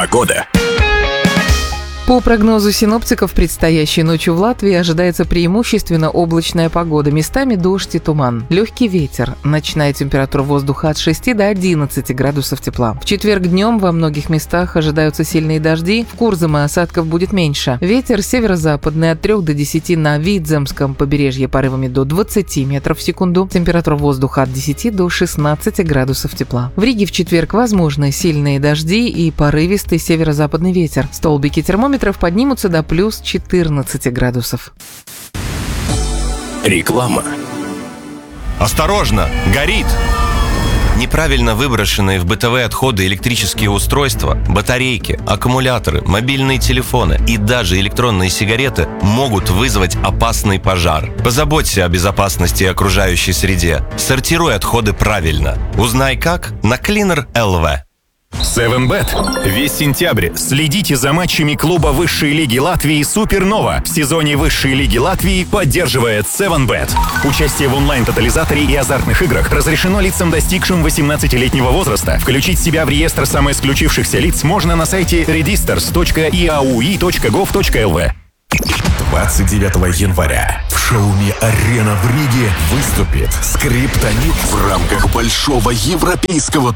Погода. По прогнозу синоптиков, предстоящей ночью в Латвии ожидается преимущественно облачная погода, местами дождь и туман. Легкий ветер, ночная температура воздуха от 6 до 11 градусов тепла. В четверг днем во многих местах ожидаются сильные дожди, в Курзаме осадков будет меньше. Ветер северо-западный от 3 до 10 на Видземском побережье порывами до 20 метров в секунду. Температура воздуха от 10 до 16 градусов тепла. В Риге в четверг возможны сильные дожди и порывистый северо-западный ветер. Столбики термометров поднимутся до плюс 14 градусов. Реклама. Осторожно, горит! Неправильно выброшенные в бытовые отходы электрические устройства, батарейки, аккумуляторы, мобильные телефоны и даже электронные сигареты могут вызвать опасный пожар. Позаботься о безопасности окружающей среде. Сортируй отходы правильно. Узнай как на Cleaner LV. 7bet. Весь сентябрь следите за матчами клуба высшей лиги Латвии «Супернова». В сезоне высшей лиги Латвии поддерживает 7bet. Участие в онлайн-тотализаторе и азартных играх разрешено лицам, достигшим 18-летнего возраста. Включить себя в реестр самоисключившихся лиц можно на сайте registers.iaui.gov.lv. 29 января в шоуме «Арена» в Риге выступит Скриптонит в рамках большого европейского